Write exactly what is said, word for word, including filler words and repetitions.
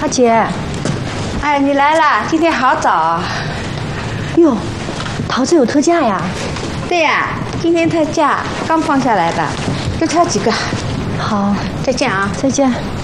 阿姐， 哎，你来了，今天好早。 哟，桃子有特价呀？ 对呀，今天特价刚放下来的，就挑几个。 好， 再见啊！ 再见。